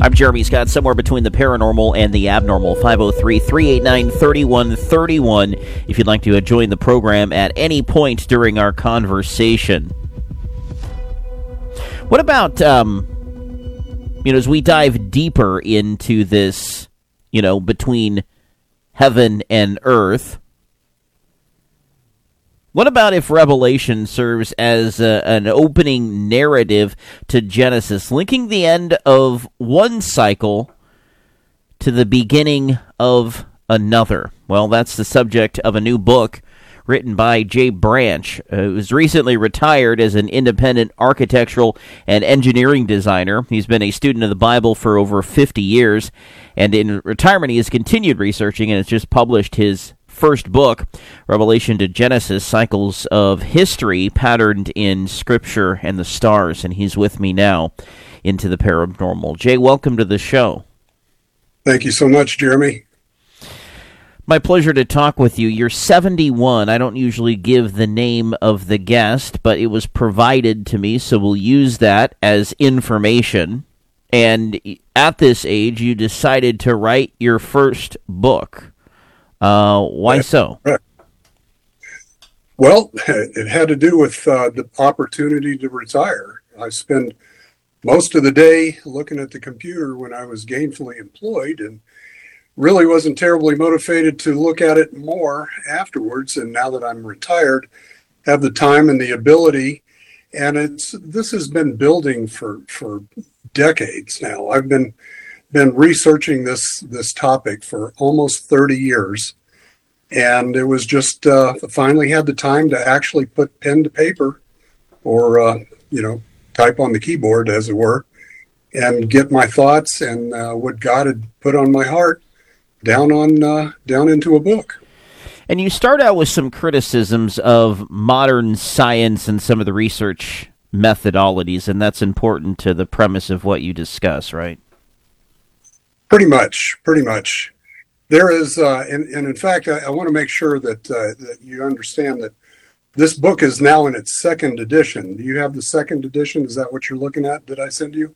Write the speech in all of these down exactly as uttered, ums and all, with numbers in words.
I'm Jeremy Scott, somewhere between the paranormal and the abnormal. five oh three, three eight nine, three one three one if you'd like to join the program at any point during our conversation. What about, um, you know, as we dive deeper into this, you know, between heaven and earth, what about if Revelation serves as a, an opening narrative to Genesis, linking the end of one cycle to the beginning of another? Well, that's the subject of a new book written by Jay Branch, uh, who's recently retired as an independent architectural and engineering designer. He's been a student of the Bible for over fifty years, and in retirement he has continued researching and has just published his first book, Revelation to Genesis, Cycles of History Patterned in Scripture and the Stars. And he's with me now into the paranormal. Jay, welcome to the show. Thank you so much, Jeremy. My pleasure to talk with you. You're seventy-one. I don't usually give the name of the guest, but it was provided to me, so we'll use that as information. And at this age, you decided to write your first book. Uh, why so? Well, it had to do with uh, the opportunity to retire. I spent most of the day looking at the computer when I was gainfully employed and really wasn't terribly motivated to look at it more afterwards. And now that I'm retired, have the time and the ability. And it's this has been building for, for decades now. I've been been researching this this topic for almost thirty years, and it was just uh, finally had the time to actually put pen to paper, or uh, you know, type on the keyboard, as it were, and get my thoughts and uh, what God had put on my heart down on uh, down into a book. And you start out with some criticisms of modern science and some of the research methodologies, and that's important to the premise of what you discuss, right? Pretty much, pretty much. There is, uh, and, and in fact, I, I want to make sure that uh, that you understand that this book is now in its second edition. Do you have the second edition? Is that what you're looking at? Did I send you?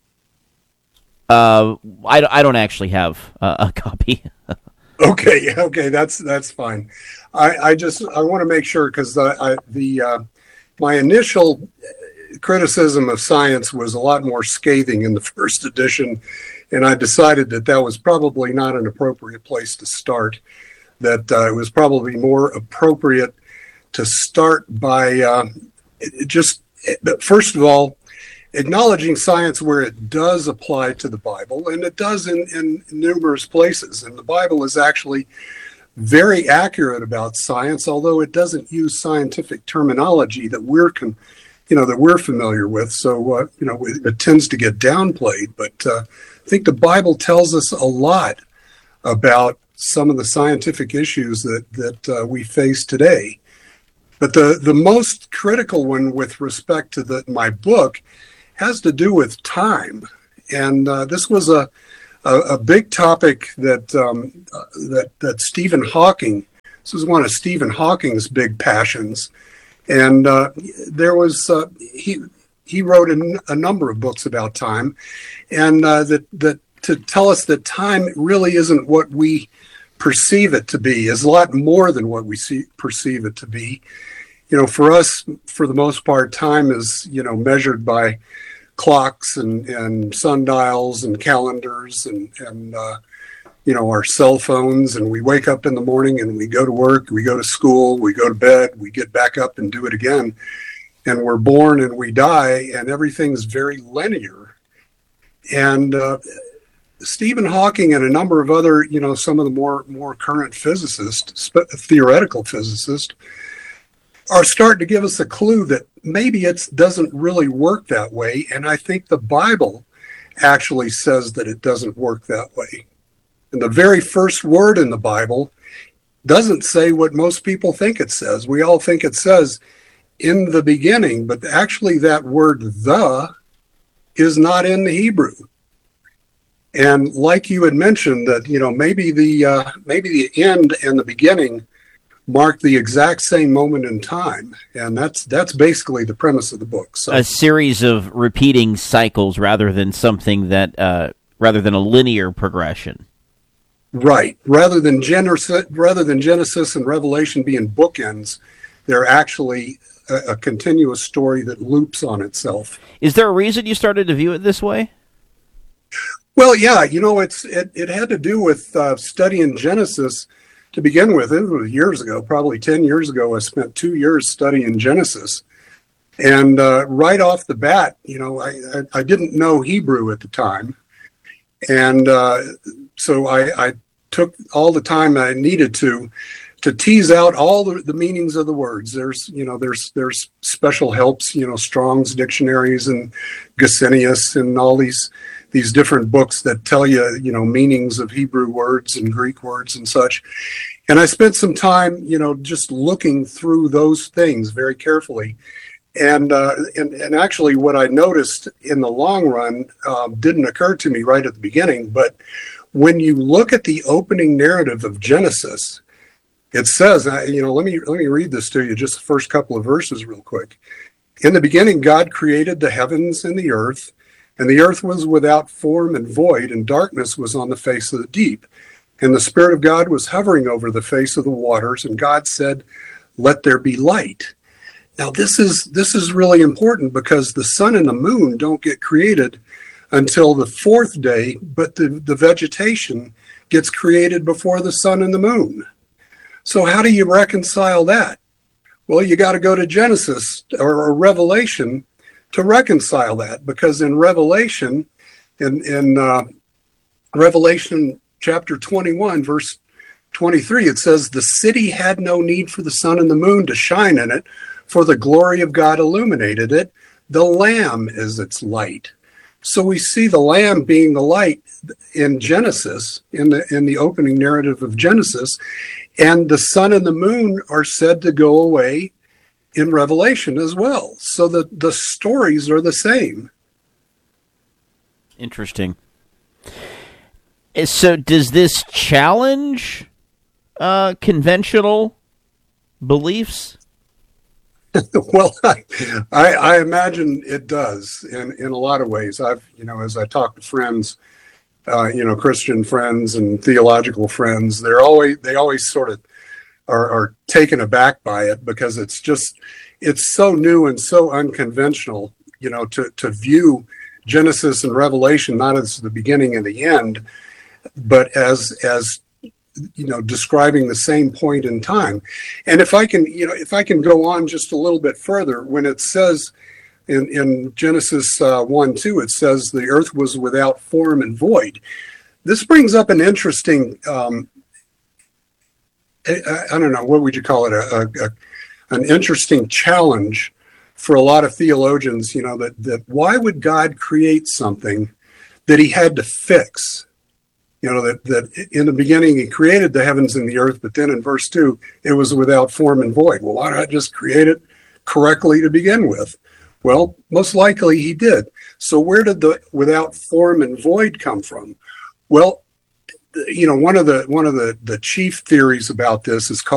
Uh, I, I don't actually have uh, a copy. Okay, okay, that's that's fine. I, I just I want to make sure because I, I the uh, my initial criticism of science was a lot more scathing in the first edition. And I decided that that was probably not an appropriate place to start, that uh, it was probably more appropriate to start by uh, just, first of all, acknowledging science where it does apply to the Bible, and it does in, in numerous places. And the Bible is actually very accurate about science, although it doesn't use scientific terminology that we're con- you know, that we're familiar with. So, uh, you know, it, it tends to get downplayed. But uh, I think the Bible tells us a lot about some of the scientific issues that, that uh, we face today. But the, the most critical one with respect to the, my book has to do with time. And uh, this was a, a, a big topic that, um, uh, that, that Stephen Hawking, this was one of Stephen Hawking's big passions. And uh, there was uh, he he wrote a, n- a number of books about time, and uh, that that to tell us that time really isn't what we perceive it to be, is a lot more than what we see, perceive it to be. You know, for us, for the most part, time is you know measured by clocks and, and sundials and calendars and and uh, you know, our cell phones, and we wake up in the morning and we go to work, we go to school, we go to bed, we get back up and do it again. And we're born and we die, and everything's very linear. And uh, Stephen Hawking and a number of other, you know, some of the more, more current physicists, theoretical physicists, are starting to give us a clue that maybe it doesn't really work that way. And I think the Bible actually says that it doesn't work that way. And the very first word in the Bible doesn't say what most people think it says. We all think it says in the beginning, but actually that word the is not in the Hebrew. And like you had mentioned that, you know, maybe the uh, maybe the end and the beginning mark the exact same moment in time. And that's that's basically the premise of the book. So, a series of repeating cycles rather than something that uh, rather than a linear progression. Right. Rather than Genesis, rather than Genesis and Revelation being bookends, they're actually a, a continuous story that loops on itself. Is there a reason you started to view it this way? Well, yeah, you know, it's it, it had to do with uh, studying Genesis to begin with. It was years ago, probably ten years ago. I spent two years studying Genesis. And uh, right off the bat, you know, I, I, I didn't know Hebrew at the time. And uh, so I, I took all the time I needed to to tease out all the, the meanings of the words. There's, you know, there's there's special helps, you know, Strong's dictionaries and Gesenius and all these these different books that tell you, you know, meanings of Hebrew words and Greek words and such. And I spent some time, you know, just looking through those things very carefully. And, uh, and and actually what I noticed in the long run um, didn't occur to me right at the beginning, but when you look at the opening narrative of Genesis, it says, uh, you know, let me let me read this to you, just the first couple of verses real quick. In the beginning, God created the heavens and the earth, and the earth was without form and void, and darkness was on the face of the deep. And the Spirit of God was hovering over the face of the waters, and God said, "Let there be light." Now, this is this is really important because the sun and the moon don't get created until the fourth day, but the, the vegetation gets created before the sun and the moon. So how do you reconcile that? Well, you got to go to Genesis or Revelation to reconcile that, because in Revelation, in, in uh, Revelation chapter twenty-one, verse twenty-three, it says, "The city had no need for the sun and the moon to shine in it, for the glory of God illuminated it. The Lamb is its light." So we see the Lamb being the light in Genesis, in the in the opening narrative of Genesis, and the sun and the moon are said to go away in Revelation as well. So the, the stories are the same. Interesting. So does this challenge uh, conventional beliefs? Well, I, I, I imagine it does in, in a lot of ways. I've, you know, as I talk to friends, uh, you know, Christian friends and theological friends, they're always, they always sort of are, are taken aback by it, because it's just, it's so new and so unconventional, you know, to, to view Genesis and Revelation not as the beginning and the end, but as, as, you know, describing the same point in time. And if I can, you know, if I can go on just a little bit further, when it says in, in Genesis uh, one, two, it says the earth was without form and void. This brings up an interesting, um, I, I don't know, what would you call it? A, a, an interesting challenge for a lot of theologians, you know, that, that why would God create something that he had to fix? You know, that, that in the beginning he created the heavens and the earth, but then in verse two, it was without form and void. Well, why not just create it correctly to begin with? Well, most likely he did. So where did the without form and void come from? Well, you know, one of the one of the, the chief theories about this is called